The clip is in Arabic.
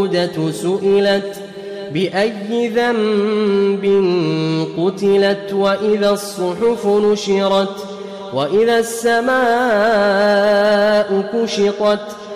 سئلت بأي ذنب قتلت وإذا الصحف نشرت وإذا السماء كشطت